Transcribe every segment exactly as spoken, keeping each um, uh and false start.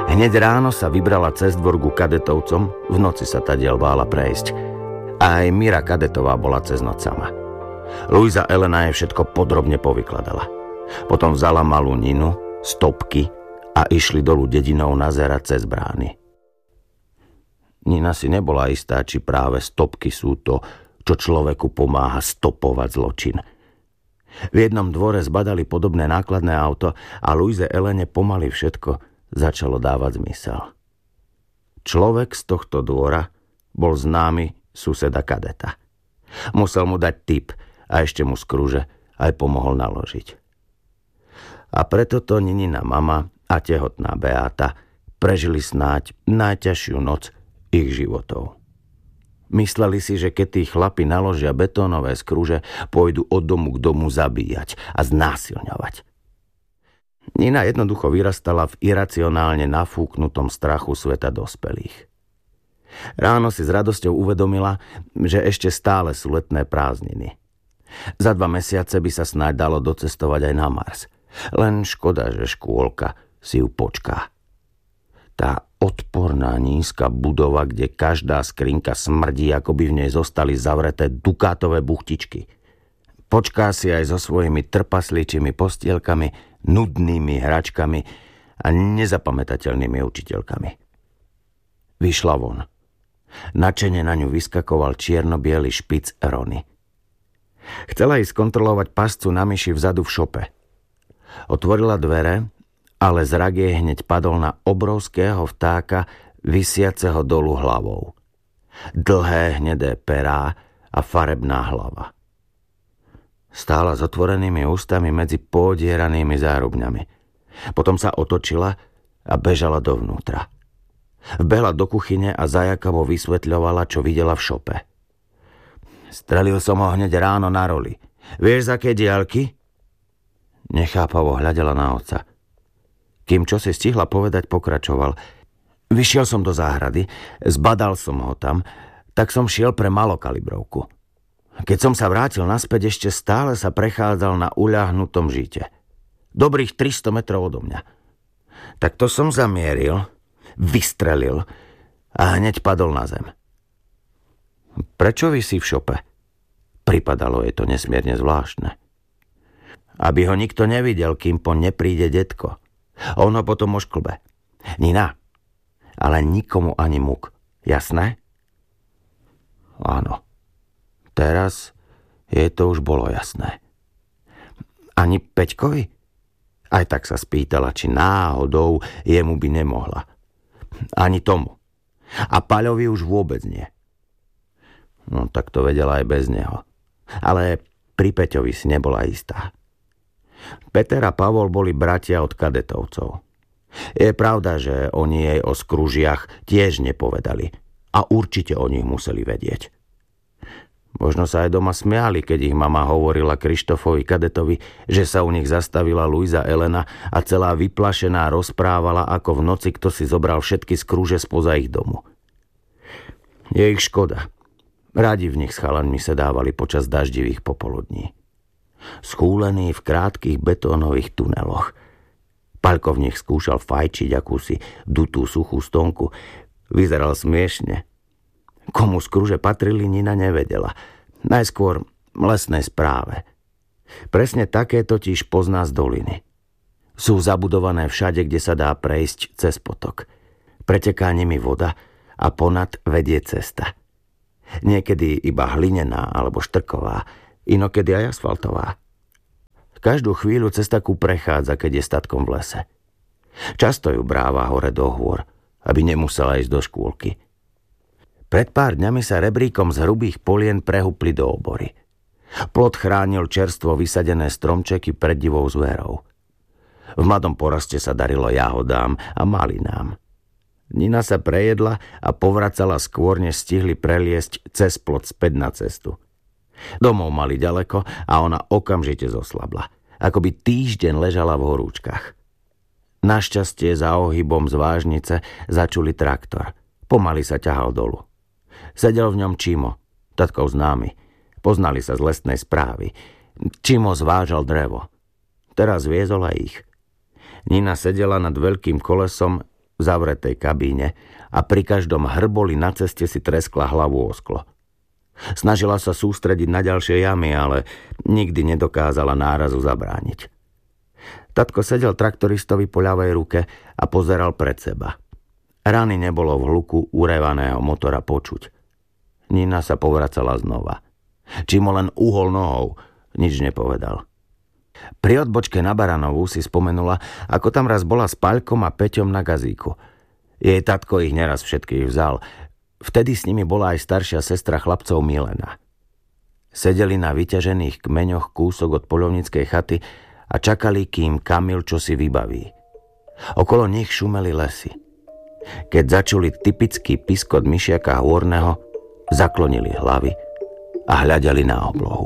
Hneď ráno sa vybrala cez dvor ku kadetovcom, v noci sa tadiaľ bála prejsť. A aj Mira Kadetová bola cez noc sama. Luisa Elena jej všetko podrobne povykladala. Potom vzala malú Ninu, stopky a išli dolu dedinou nazerať cez brány. Nina si nebola istá, či práve stopky sú to, čo človeku pomáha stopovať zločin. V jednom dvore zbadali podobné nákladné auto a Luise Elene pomaly všetko začalo dávať zmysel. Človek z tohto dvora bol známy suseda Kadeta. Musel mu dať tip a ešte mu z kruže aj pomohol naložiť. A preto to Ninina mama a tehotná Beáta prežili snáď najťažšiu noc ich životov. Mysleli si, že keď tí chlapi naložia betónové skruže, pôjdu od domu k domu zabíjať a znásilňovať. Nina jednoducho vyrastala v iracionálne nafúknutom strachu sveta dospelých. Ráno si s radosťou uvedomila, že ešte stále sú letné prázdniny. Za dva mesiace by sa snáď dalo docestovať aj na Mars. Len škoda, že škôlka si ju počká. Tá odporná nízka budova, kde každá skrinka smrdí, ako by v nej zostali zavreté dukátové buchtičky. Počká si aj so svojimi trpasličimi postielkami, nudnými hračkami a nezapamätateľnými učiteľkami. Vyšla von. Načene na ňu vyskakoval čierno-biely špic Rony. Chcela ísť kontrolovať pascu na myši vzadu v šope. Otvorila dvere, ale zrak jej hneď padol na obrovského vtáka visiaceho dolu hlavou. Dlhé hnedé perá a farebná hlava. Stála s otvorenými ústami medzi podieranými zárubňami. Potom sa otočila a bežala dovnútra. Vbehla do kuchyne a zajakavo vysvetľovala, čo videla v šope. Strelil som ho hneď ráno na roli. Vieš, z aké diaľky? Nechápavo hľadela na otca. Kým čo si stihla povedať, pokračoval. Vyšiel som do záhrady, zbadal som ho tam, tak som šiel pre malokalibrovku. Keď som sa vrátil naspäť, ešte stále sa prechádzal na uľahnutom žite. Dobrých tristo metrov odo mňa. Tak to som zamieril, vystrelil a hneď padol na zem. Prečo visí v šope? Pripadalo jej to nesmierne zvláštne. Aby ho nikto nevidel, kým po nepríde detko. On ho potom ošklbe. Nina, ale nikomu ani muk. Jasné? Áno. Teraz jej to už bolo jasné. Ani Peťkovi? Aj tak sa spýtala, či náhodou jemu by nemohla. Ani tomu. A Paľovi už vôbec nie. No tak to vedela aj bez neho. Ale pri Peťovi si nebola istá. Peter a Pavol boli bratia od kadetovcov. Je pravda, že oni jej o skružiach tiež nepovedali a určite o nich museli vedieť. Možno sa aj doma smiali, keď ich mama hovorila Krištofovi Kadetovi, že sa u nich zastavila Luisa Elena a celá vyplašená rozprávala, ako v noci kto si zobral všetky skruže spoza ich domu. Je ich škoda. Radi v nich s chalanmi sedávali počas daždivých popoludní. Schúlení v krátkych betónových tuneloch. Paľko v nich skúšal fajčiť akúsi dutú suchú stonku. Vyzeral smiešne. Komu skruže patrili, Nina nevedela. Najskôr lesnej správe. Presne také totiž pozná z doliny. Sú zabudované všade, kde sa dá prejsť cez potok. Preteká nimi voda a ponad vedie cesta. Niekedy iba hlinená alebo štrková, inokedy aj asfaltová. Každú chvíľu cez takú prechádza, keď je statkom v lese. Často ju bráva hore do hôr, aby nemusela ísť do škôlky. Pred pár dňami sa rebríkom z hrubých polien prehúpli do obory. Plot chránil čerstvo vysadené stromčeky pred divou zverou. V mladom poraste sa darilo jahodám a malinám. Nina sa prejedla a povracala skôr, než stihli preliesť cez plot späť na cestu. Domov mali ďaleko a ona okamžite zoslabla. Ako by týždeň ležala v horúčkach. Našťastie za ohybom z vážnice začuli traktor. Pomaly sa ťahal dolu. Sedel v ňom Čimo, tatkov známy. Poznali sa z lesnej správy. Čimo zvážal drevo. Teraz viezol aj ich. Nina sedela nad veľkým kolesom v zavretej kabíne a pri každom hrboli na ceste si treskla hlavu o sklo. Snažila sa sústrediť na ďalšie jamy, ale nikdy nedokázala nárazu zabrániť. Tatko sedel traktoristovi po ľavej ruke a pozeral pred seba. Rany nebolo v hluku urevaného motora počuť. Nina sa povracala znova. Čím ho len uhol nohou, nič nepovedal. Pri odbočke na Baranovú si spomenula, ako tam raz bola s Paľkom a Peťom na gazíku. Jej tatko ich neraz všetkých vzal. Vtedy s nimi bola aj staršia sestra chlapcov Milena. Sedeli na vyťažených kmeňoch kúsok od poľovníckej chaty a čakali, kým Kamil čosi vybaví. Okolo nich šumeli lesy. Keď začuli typický piskot myšiaka hôrneho, zaklonili hlavy a hľadeli na oblohu.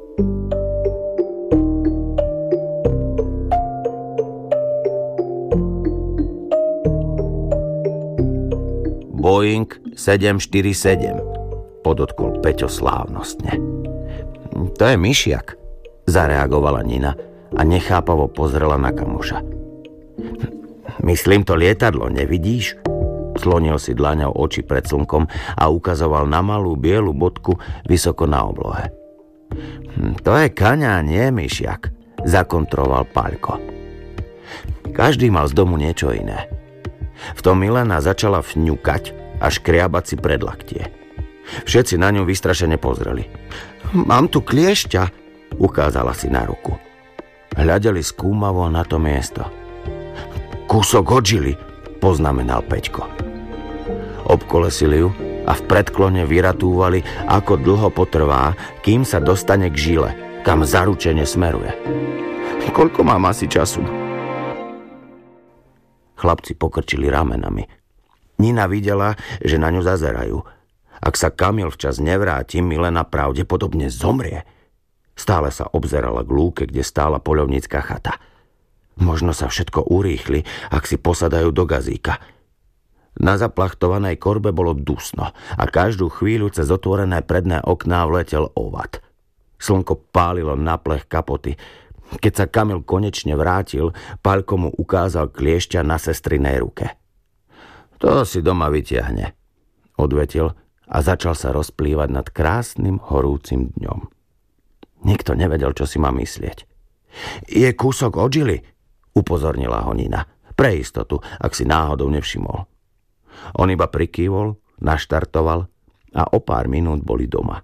Boeing sedem štyri sedem, podotkol Peťo slávnostne. To je myšiak, zareagovala Nina a nechápavo pozrela na kamoša. Myslím to lietadlo, nevidíš? Slonil si dlaňou oči pred slnkom a ukazoval na malú bielu bodku vysoko na oblohe. To je kaňa, nie myšiak, zakontroval Paľko. Každý mal z domu niečo iné. V tom Milena začala fňukať a škriabať si predlaktie. Všetci na ňu vystrašene pozreli. Mám tu kliešťa, ukázala si na ruku. Hľadeli skúmavo na to miesto. Kúsok odžili, poznamenal Peťko. Obkolesili ju a v predklone vyratúvali, ako dlho potrvá, kým sa dostane k žile, kam zaručene smeruje. Koľko mám asi času? Chlapci pokrčili ramenami. Nina videla, že na ňu zazerajú. Ak sa Kamil včas nevráti, Milena pravdepodobne zomrie. Stále sa obzerala k lúke, kde stála poľovnícka chata. Možno sa všetko urýchli, ak si posadajú do gazíka. Na zaplachtovanej korbe bolo dusno a každú chvíľu cez otvorené predné okná vletel ovad. Slnko pálilo na plech kapoty. Keď sa Kamil konečne vrátil, Paľko mu ukázal kliešťa na sestrinej ruke. To si doma vytiahne, odvetil a začal sa rozplývať nad krásnym horúcim dňom. Nikto nevedel, čo si má myslieť. Je kúsok odžili, upozornila ho Nina. Pre istotu, ak si náhodou nevšimol. On iba prikývol, naštartoval a o pár minút boli doma.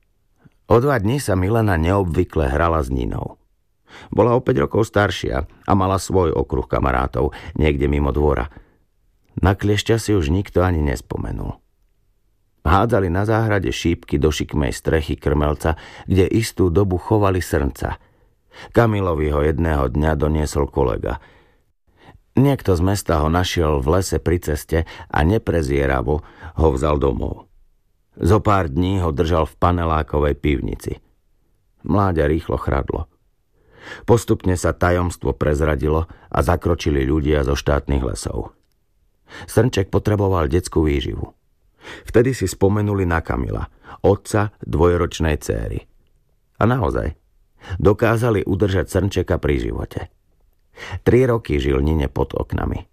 O dva dni sa Milena neobvykle hrala s Ninou. Bola o päť rokov staršia a mala svoj okruh kamarátov niekde mimo dvora. Na kliešťa si už nikto ani nespomenul. Hádzali na záhrade šípky do šikmej strechy krmelca, kde istú dobu chovali srnca. Kamilovi ho jedného dňa doniesol kolega. Niekto z mesta ho našiel v lese pri ceste a neprezieravo ho vzal domov. Zo pár dní ho držal v panelákovej pivnici. Mláďa rýchlo chradlo. Postupne sa tajomstvo prezradilo a zakročili ľudia zo štátnych lesov. Srnček potreboval detskú výživu. Vtedy si spomenuli na Kamila, otca dvojročnej céry. A naozaj, dokázali udržať Srnčeka pri živote. Tri roky žil Nine pod oknami.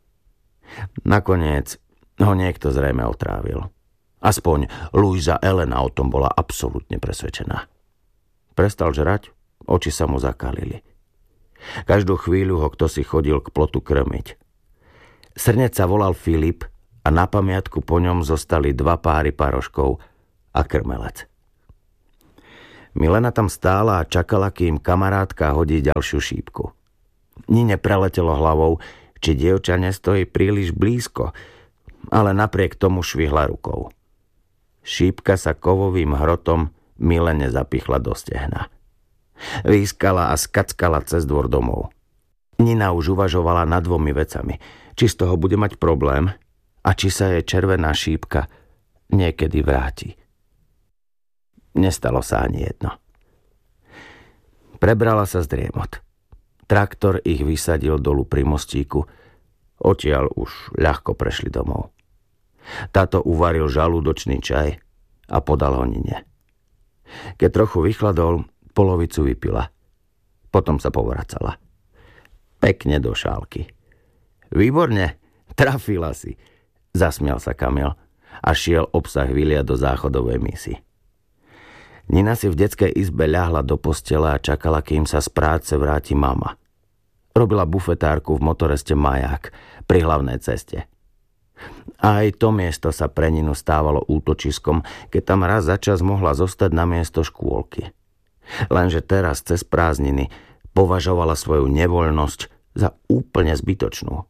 Nakoniec ho niekto zrejme otrávil. Aspoň Luisa Elena o tom bola absolútne presvedčená. Prestal žrať, oči sa mu zakalili. Každú chvíľu ho kto si chodil k plotu krmiť. Srnec sa volal Filip a na pamiatku po ňom zostali dva páry paroškov a krmelec. Milena tam stála a čakala, kým kamarátka hodí ďalšiu šípku. Nine preletelo hlavou, či dievča nestojí príliš blízko, ale napriek tomu švihla rukou. Šípka sa kovovým hrotom Milene zapichla do stehna. Výskala a skackala cez dvor domov. Nina už uvažovala nad dvomi vecami. Či z toho bude mať problém a či sa jej červená šípka niekedy vráti. Nestalo sa ani jedno. Prebrala sa z driemot. Traktor ich vysadil dolu pri mostíku. Odtiaľ už ľahko prešli domov. Táto uvaril žalúdočný čaj a podal ho Nine. Keď trochu vychladol, polovicu vypila. Potom sa povracala. Pekne do šálky. Výborne, Trafila si, zasmial sa Kamil a šiel obsah vyliať do záchodovej misy. Nina si v detskej izbe ľahla do postele a čakala, kým sa z práce vráti mama. Robila bufetárku v motoreste Maják pri hlavnej ceste. A aj to miesto sa pre Ninu stávalo útočiskom, keď tam raz za čas mohla zostať na miesto škôlky. Lenže teraz cez prázdniny považovala svoju nevoľnosť za úplne zbytočnú.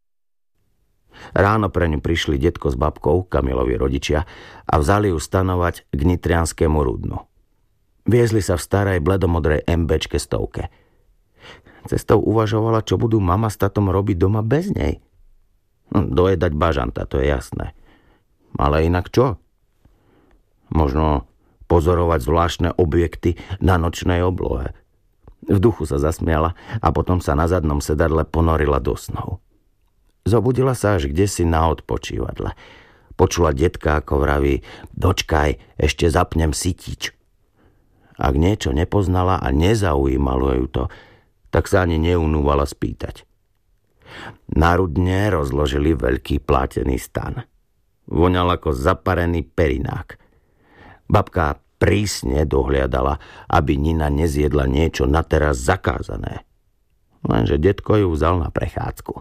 Ráno pre ňu prišli detko s babkou, Kamilovi rodičia, a vzali ju stanovať k nitrianskému Rudnu. Viezli sa v starej bledomodrej MBčke stovke. Cestou uvažovala, čo budú mama s tatom robiť doma bez nej. Dojedať bažanta, to je jasné. Ale inak čo? Možno pozorovať zvláštne objekty na nočnej oblohe. V duchu sa zasmiala a potom sa na zadnom sedadle ponorila do snov. Zobudila sa až kdesi na odpočívadle. Počula detka, ako vraví: dočkaj, ešte zapnem sytič. Ak niečo nepoznala a nezaujímalo ju to, tak sa ani neunúvala spýtať. Na Rudne rozložili veľký plátený stan. Voňal ako zaparený perinák. Babka prísne dohliadala, aby Nina nezjedla niečo na teraz zakázané. Lenže detko ju vzal na prechádzku.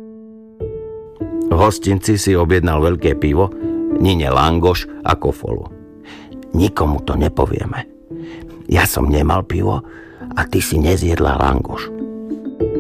V hostinci si objednal veľké pivo, Nine langoš a kofolu. Nikomu to nepovieme. Ja som nemal pivo a ty si nezjedla langoš.